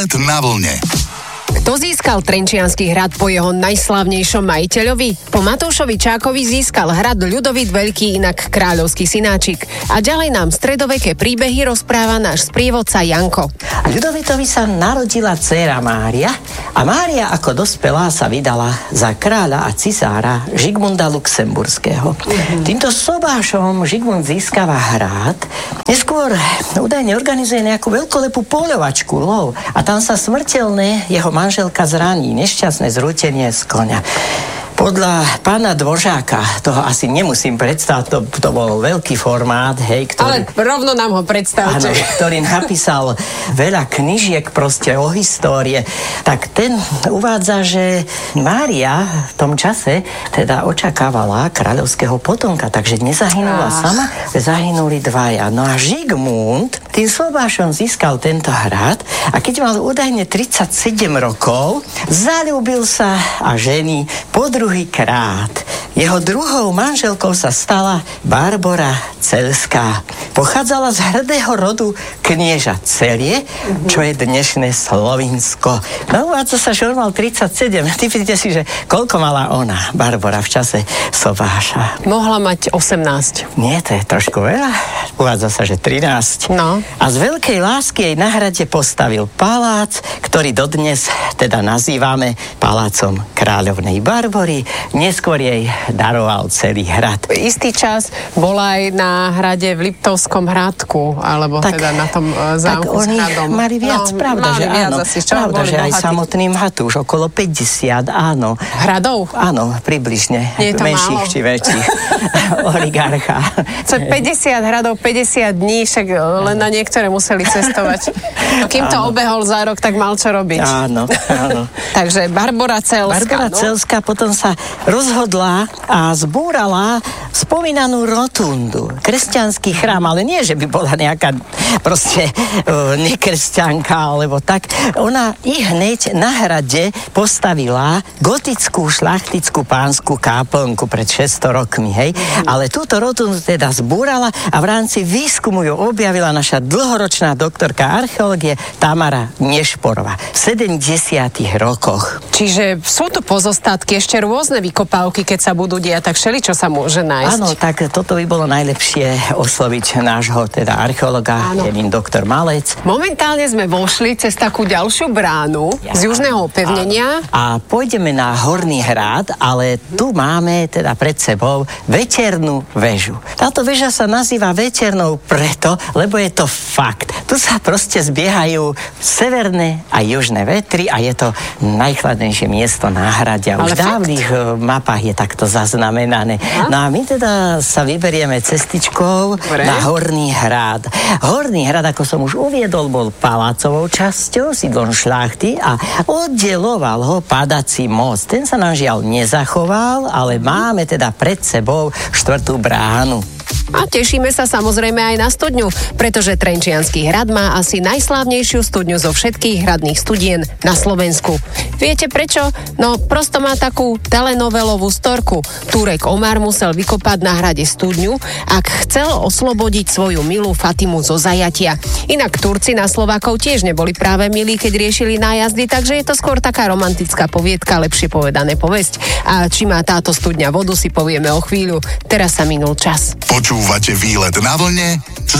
Výlet na vlne. Kto získal Trenčiansky hrad po jeho najslávnejšom majiteľovi? Po Matúšovi Čákovi získal hrad Ľudovít Veľký, inak kráľovský synáčik. A ďalej nám stredoveké príbehy rozpráva náš sprievodca Janko. A Ľudovítovi sa narodila dcéra Mária a Mária ako dospelá sa vydala za kráľa a cisára Žigmunda Luxemburského. Týmto sobášom Žigmund získava hrad, neskôr údajne organizuje nejakú veľkolepú poľovačku, lov, a tam sa smrteľne jeho manželka zraní, nešťastné zrútenie z koňa. Podľa pána Dvořáka, toho asi nemusím predstaviť, to bol veľký formát, hej, ktorý... Ale rovno nám ho predstavte. Áno, ktorý napísal veľa knižiek proste o histórie. Tak ten uvádza, že Mária v tom čase teda očakávala kráľovského potomka, takže nezahynula sama, zahynuli dvaja. No a Žigmund tým sobášom získal tento hrad a keď mal údajne 37 rokov, zaľúbil sa a žení po druhýkrát. Jeho druhou manželkou sa stala Barbora Celská. Pochádzala z hrdého rodu knieža Celie, čo je dnešné Slovinsko. No uvádza sa, že on mal 37. Typite si, že koľko mala ona, Barbora, v čase sobáša? Mohla mať 18. Nie, to je trošku veľa. Uvádza sa, že 13. No. A z veľkej lásky jej na hrade postavil palác, ktorý dodnes teda nazývame palácom kráľovnej Barbory. Neskôr jej daroval celý hrad. Istý čas bola aj na hrade v Liptovskom Hradku, alebo tak, teda na tom zámku s hradom. Mali viac, pravda, že áno. Pravda, že aj samotný Matúš, okolo 50, áno. Hradov? Áno, približne. Nie je to menších málo? Či väčších. Oligarcha. Co 50 hradov, 50 dní, však len na niektoré museli cestovať. No, kým to obehol za rok, tak mal čo robiť. Áno, áno. Takže Barbora Celská. Barbora Celská potom sa rozhodla a zbúrala spomínanú rotundu. Kresťanský chrám, ale nie, že by bola nejaká proste nekresťanka, alebo tak. Ona i hneď na hrade postavila gotickú šlachtickú pánsku kaplnku pred 600 rokmi, hej. Ale túto rotundu teda zbúrala a v rámci výskumu ju objavila naša dlhoročná doktorka archeológie Tamara Nešporová v 70. rokoch. Čiže sú tu pozostatky, ešte rôzne vykopávky, keď sa budú diať, tak všeličo sa môže nájsť. Áno, tak toto by bolo najlepšie osloviť nášho teda archeológa, je ním doktor Malec. Momentálne sme vošli cez takú ďalšiu bránu z južného opevnenia. A pôjdeme na Horný hrad, ale tu máme teda pred sebou veternú väžu. Táto väža sa nazýva veternou preto, lebo je to fakt. Tu sa proste zbiehajú severné a južné vetry a je to najchladnejšie miesto na hrade. A už v dávnych mapách je takto zaznamenané. No a my teda sa vyberieme cestičkou na Horný hrad. Horný hrad, ako som už uviedol, bol palácovou časťou, sídlom šľachty a oddeloval ho padací most. Ten sa nám žiaľ nezachoval, ale máme teda pred sebou štvrtú bránu. A tešíme sa samozrejme aj na studňu, pretože Trenčiansky hrad má asi najslávnejšiu studňu zo všetkých hradných studien na Slovensku. Viete prečo? No prosto má takú telenovelovú storku. Turek Omar musel vykopať na hrade studňu, ak chcel oslobodiť svoju milú Fatimu zo zajatia. Inak Turci na Slovákov tiež neboli práve milí, keď riešili nájazdy, takže je to skôr taká romantická poviedka, lepšie povedané povesť. A či má táto studňa vodu, si povieme o chvíľu. Teraz sa minul čas. Počúvate Výlet na vlne s